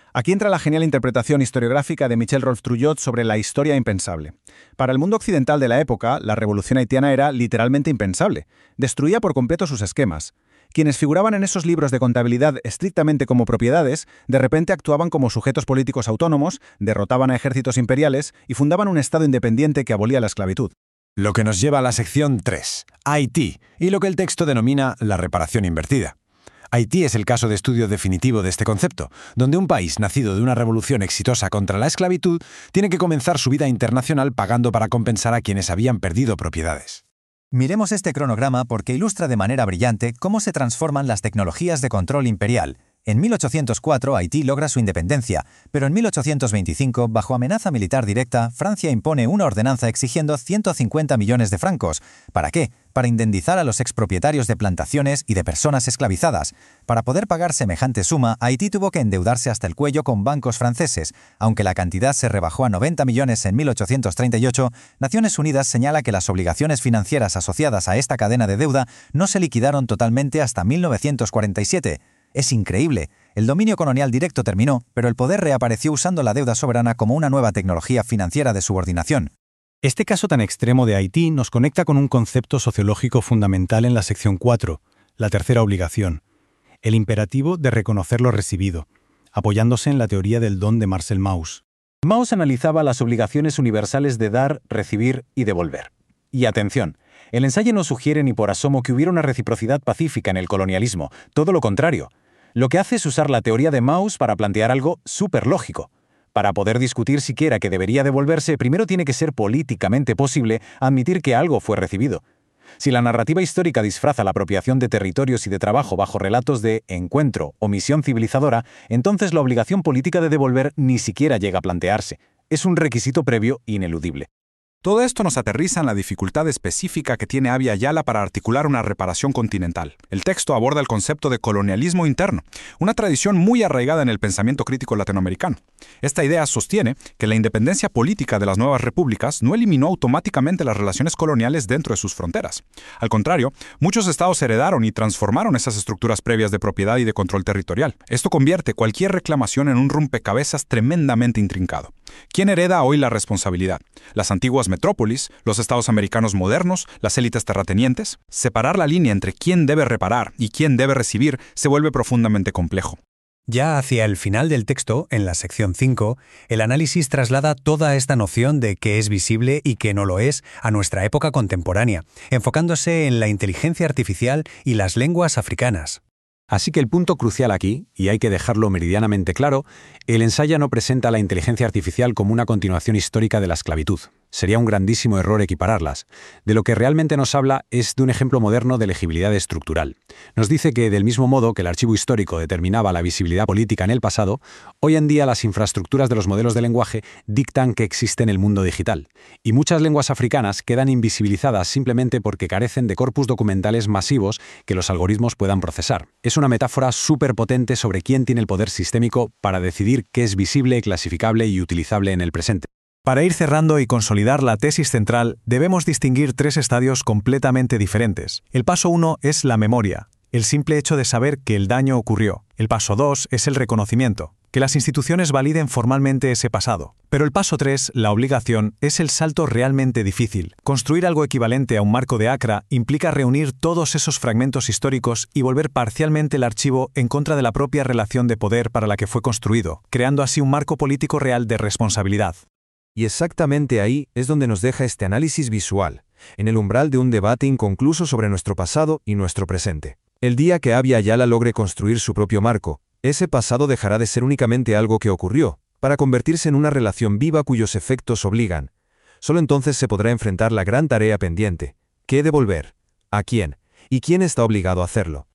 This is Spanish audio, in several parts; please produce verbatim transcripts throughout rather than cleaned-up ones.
Aquí entra la genial interpretación historiográfica de Michel Rolf-Trouillot sobre la historia impensable. Para el mundo occidental de la época, la revolución haitiana era literalmente impensable. Destruía por completo sus esquemas. Quienes figuraban en esos libros de contabilidad estrictamente como propiedades, de repente actuaban como sujetos políticos autónomos, derrotaban a ejércitos imperiales y fundaban un Estado independiente que abolía la esclavitud. Lo que nos lleva a la sección tres, Haití, y lo que el texto denomina la reparación invertida. Haití es el caso de estudio definitivo de este concepto, donde un país nacido de una revolución exitosa contra la esclavitud tiene que comenzar su vida internacional pagando para compensar a quienes habían perdido propiedades. Miremos este cronograma porque ilustra de manera brillante cómo se transforman las tecnologías de control imperial. En mil ochocientos cuatro Haití logra su independencia, pero en mil ochocientos veinticinco, bajo amenaza militar directa, Francia impone una ordenanza exigiendo ciento cincuenta millones de francos. ¿Para qué? Para indemnizar a los expropietarios de plantaciones y de personas esclavizadas. Para poder pagar semejante suma, Haití tuvo que endeudarse hasta el cuello con bancos franceses. Aunque la cantidad se rebajó a noventa millones en mil ochocientos treinta y ocho, Naciones Unidas señala que las obligaciones financieras asociadas a esta cadena de deuda no se liquidaron totalmente hasta mil novecientos cuarenta y siete. Es increíble. El dominio colonial directo terminó, pero el poder reapareció usando la deuda soberana como una nueva tecnología financiera de subordinación. Este caso tan extremo de Haití nos conecta con un concepto sociológico fundamental en la sección cuatro, la tercera obligación, el imperativo de reconocer lo recibido, apoyándose en la teoría del don de Marcel Mauss. Mauss analizaba las obligaciones universales de dar, recibir y devolver. Y atención, el ensayo no sugiere ni por asomo que hubiera una reciprocidad pacífica en el colonialismo, todo lo contrario. Lo que hace es usar la teoría de Mauss para plantear algo súper lógico. Para poder discutir siquiera que debería devolverse, primero tiene que ser políticamente posible admitir que algo fue recibido. Si la narrativa histórica disfraza la apropiación de territorios y de trabajo bajo relatos de encuentro o misión civilizadora, entonces la obligación política de devolver ni siquiera llega a plantearse. Es un requisito previo ineludible. Todo esto nos aterriza en la dificultad específica que tiene Abya Yala para articular una reparación continental. El texto aborda el concepto de colonialismo interno, una tradición muy arraigada en el pensamiento crítico latinoamericano. Esta idea sostiene que la independencia política de las nuevas repúblicas no eliminó automáticamente las relaciones coloniales dentro de sus fronteras. Al contrario, muchos estados heredaron y transformaron esas estructuras previas de propiedad y de control territorial. Esto convierte cualquier reclamación en un rompecabezas tremendamente intrincado. ¿Quién hereda hoy la responsabilidad? ¿Las antiguas metrópolis, los estados americanos modernos, las élites terratenientes? Separar la línea entre quién debe reparar y quién debe recibir se vuelve profundamente complejo. Ya hacia el final del texto, en la sección cinco, el análisis traslada toda esta noción de qué es visible y qué no lo es a nuestra época contemporánea, enfocándose en la inteligencia artificial y las lenguas africanas. Así que el punto crucial aquí, y hay que dejarlo meridianamente claro, el ensayo no presenta la inteligencia artificial como una continuación histórica de la esclavitud. Sería un grandísimo error equipararlas. De lo que realmente nos habla es de un ejemplo moderno de legibilidad estructural. Nos dice que, del mismo modo que el archivo histórico determinaba la visibilidad política en el pasado, hoy en día las infraestructuras de los modelos de lenguaje dictan que existe en el mundo digital. Y muchas lenguas africanas quedan invisibilizadas simplemente porque carecen de corpus documentales masivos que los algoritmos puedan procesar. Es una metáfora súper potente sobre quién tiene el poder sistémico para decidir qué es visible, clasificable y utilizable en el presente. Para ir cerrando y consolidar la tesis central, debemos distinguir tres estadios completamente diferentes. El paso uno es la memoria, el simple hecho de saber que el daño ocurrió. El paso dos es el reconocimiento, que las instituciones validen formalmente ese pasado. Pero el paso tres, la obligación, es el salto realmente difícil. Construir algo equivalente a un marco de Accra implica reunir todos esos fragmentos históricos y volver parcialmente el archivo en contra de la propia relación de poder para la que fue construido, creando así un marco político real de responsabilidad. Y exactamente ahí es donde nos deja este análisis visual, en el umbral de un debate inconcluso sobre nuestro pasado y nuestro presente. El día que Abya Yala logre construir su propio marco, ese pasado dejará de ser únicamente algo que ocurrió, para convertirse en una relación viva cuyos efectos obligan. Solo entonces se podrá enfrentar la gran tarea pendiente. ¿Qué devolver? ¿A quién? ¿Y quién está obligado a hacerlo?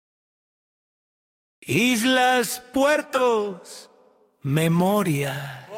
Islas, puertos, memoria.